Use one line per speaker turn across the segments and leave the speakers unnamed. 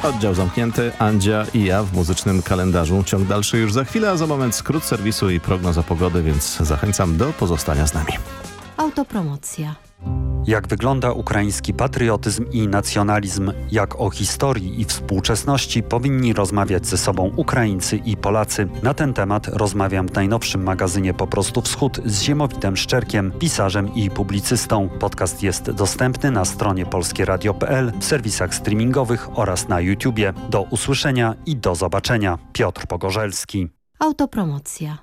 Oddział zamknięty, Andzia i ja w muzycznym kalendarzu. Ciąg dalszy już za chwilę, a za moment skrót serwisu i prognoza pogody, więc zachęcam do pozostania z nami.
Autopromocja.
Jak wygląda ukraiński patriotyzm i nacjonalizm, jak o historii i współczesności powinni rozmawiać ze sobą Ukraińcy i Polacy. Na ten temat rozmawiam w najnowszym magazynie Po prostu Wschód z Ziemowitem Szczerkiem, pisarzem i publicystą. Podcast jest dostępny na stronie polskieradio.pl, w serwisach streamingowych oraz na YouTubie. Do usłyszenia i do zobaczenia. Piotr Pogorzelski.
Autopromocja.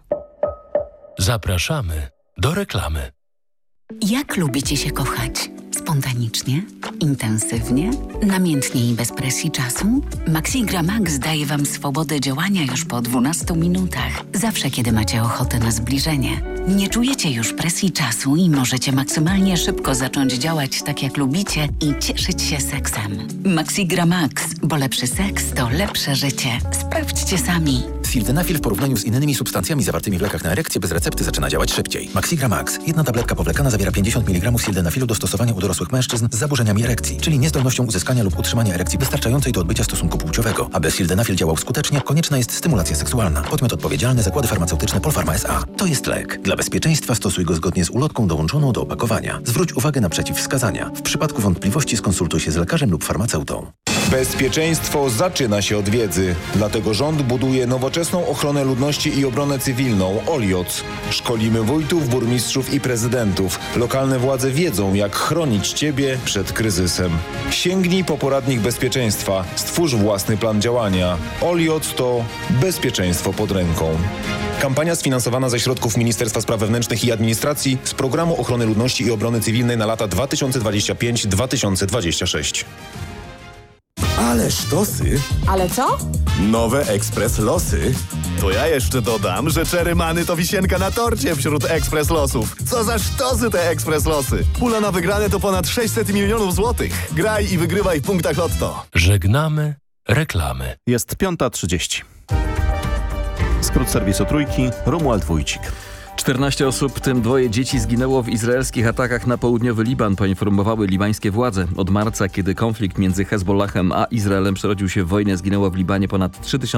Zapraszamy do reklamy.
Jak lubicie się kochać? Spontanicznie? Intensywnie? Namiętnie i bez presji czasu? Maxigra Max daje Wam swobodę działania już po 12 minutach. Zawsze, kiedy macie ochotę na zbliżenie. Nie czujecie już presji czasu i możecie maksymalnie szybko zacząć działać tak, jak lubicie i cieszyć się seksem. Maxigra Max, bo lepszy seks to lepsze życie. Sprawdźcie sami.
Sildenafil w porównaniu z innymi substancjami zawartymi w lekach na erekcję bez recepty zaczyna działać szybciej. Maxigra Max. Jedna tabletka powlekana zawiera 50 mg sildenafilu do stosowania u dorosłych mężczyzn z zaburzeniami erekcji, czyli niezdolnością uzyskania lub utrzymania erekcji wystarczającej do odbycia stosunku płciowego. Aby sildenafil działał skutecznie, konieczna jest stymulacja seksualna. Podmiot odpowiedzialny: Zakłady Farmaceutyczne Polpharma S.A. To jest lek. Dla bezpieczeństwa stosuj go zgodnie z ulotką dołączoną do opakowania. Zwróć uwagę na przeciwwskazania. W przypadku wątpliwości skonsultuj się z lekarzem lub farmaceutą.
Bezpieczeństwo zaczyna się od wiedzy. Dlatego rząd buduje nowoczesną ochronę ludności i obronę cywilną OLIOC. Szkolimy wójtów, burmistrzów i prezydentów. Lokalne władze wiedzą, jak chronić Ciebie przed kryzysem. Sięgnij po poradnik bezpieczeństwa. Stwórz własny plan działania. OLIOC to bezpieczeństwo pod ręką. Kampania sfinansowana ze środków Ministerstwa Spraw Wewnętrznych i Administracji z Programu Ochrony Ludności i Obrony Cywilnej na lata 2025-2026.
Ale sztosy.
Ale co?
Nowe Ekspres Losy.
To ja jeszcze dodam, że Czerymany to wisienka na torcie wśród Ekspres Losów. Co za sztosy te Ekspres Losy. Pula na wygrane to ponad 600 milionów złotych. Graj i wygrywaj w punktach Lotto.
Żegnamy reklamy.
Jest 5:30. Skrót serwisu Trójki, Romuald Wójcik.
14 osób, w tym 2 dzieci, zginęło w izraelskich atakach na południowy Liban, poinformowały libańskie władze. Od marca, kiedy konflikt między Hezbollahem a Izraelem przerodził się w wojnę, zginęło w Libanie ponad 3000